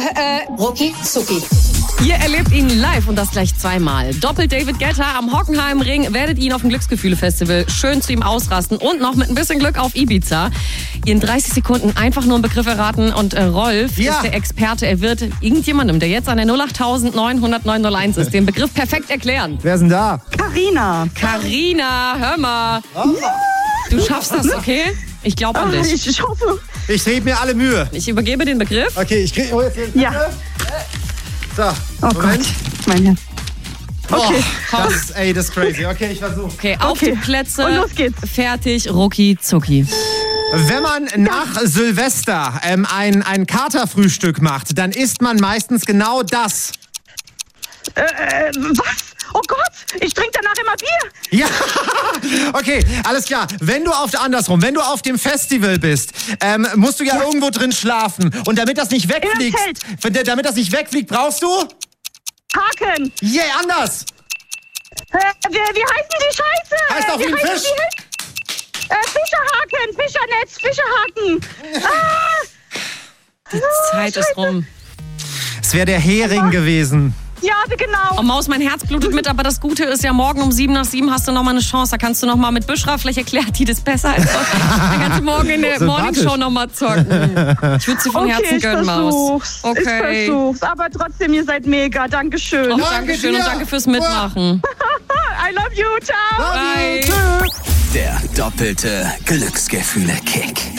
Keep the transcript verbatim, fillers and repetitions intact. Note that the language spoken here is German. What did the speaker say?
äh, Rucki Zucki. Ihr erlebt ihn live und das gleich zweimal. Doppelt David Guetta am Hockenheimring, werdet ihn auf dem Glücksgefühle-Festival schön zu ihm ausrasten und noch mit ein bisschen Glück auf Ibiza. In dreißig Sekunden einfach nur einen Begriff erraten und äh, Rolf Ja. ist der Experte. Er wird irgendjemandem, der jetzt an der null acht neun null null neun null eins ist, den Begriff perfekt erklären. Wer ist denn da? Carina. Carina, hör mal. Du schaffst das, okay? Ich glaube an dich. Ich, ich hoffe. Ich gebe mir alle Mühe. Ich übergebe den Begriff. Okay, ich krieg oh, jetzt den Ja. So, Oh Moment. Gott. Mein Herz. Okay. Oh, das ist, ey, das ist crazy. Okay, ich versuche. Okay, auf Okay. die Plätze. Und los geht's. Fertig, Rucki Zucki. Wenn man nach Silvester ähm, ein, ein Katerfrühstück macht, dann isst man meistens genau das. Äh, äh, was? Oh Gott, ich trinke danach immer Bier. Ja, okay, alles klar. Wenn du auf andersrum, wenn du auf dem Festival bist, ähm, musst du ja, ja irgendwo drin schlafen. Und damit das nicht wegfliegt, Zelt. damit das nicht wegfliegt, brauchst du? Haken. Yeah, anders. Äh, wie, wie heißen die Scheiße? Heißt auch wie wie ein heißen Fisch. Die? Äh, Fischerhaken, Fischernetz, Fischerhaken. Ah. Die Zeit ist rum. Es wäre der Hering gewesen. Ja, genau. Oh Maus, mein Herz blutet mit, aber das Gute ist ja, morgen um sieben nach sieben hast du noch mal eine Chance. Da kannst du noch mal mit Büschra, vielleicht erklärt die das besser als heute. Dann kannst du morgen in der Morningshow noch mal zocken. Ich würde sie von Okay, Herzen ich gönnen, versuch's. Maus. Okay. Ich versuch's. Aber trotzdem, ihr seid mega. Dankeschön. Oh, Dankeschön und danke fürs Mitmachen. I love you. Ciao. Bye. Tschüss. Der doppelte Glücksgefühle-Kick.